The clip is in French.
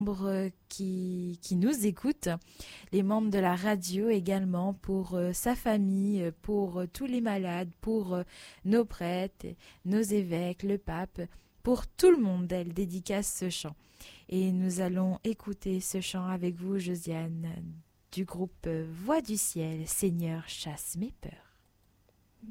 membres qui nous écoutent, les membres de la radio également, pour sa famille, pour tous les malades, pour nos prêtres, nos évêques, le pape, pour tout le monde. Elle dédicace ce chant. Et nous allons écouter ce chant avec vous, Josiane, du groupe Voix du ciel, Seigneur chasse mes peurs.